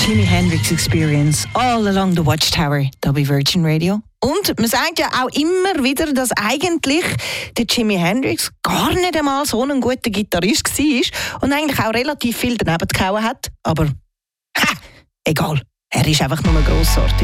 Jimi Hendrix Experience, all along the Watchtower, da bei Virgin Radio. Und man sagt ja auch immer wieder, dass eigentlich der Jimi Hendrix gar nicht einmal so ein guter Gitarrist war und eigentlich auch relativ viel daneben gehauen hat. Aber, egal, er ist einfach nur grossartig.